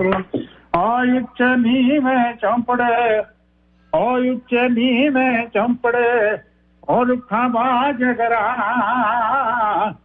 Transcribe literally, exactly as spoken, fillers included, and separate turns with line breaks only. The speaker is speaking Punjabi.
ਆਇ ਉੱਚੇ ਨੀਵੇਂ ਚੌਂਪੜੇ, ਆਇ ਉੱਚੇ ਨੀਵੇਂ ਚੌਂਪੜੇ, ਉਹ ਰੁੱਖਾਂ ਬਾਝ ਗਰਾਣਾ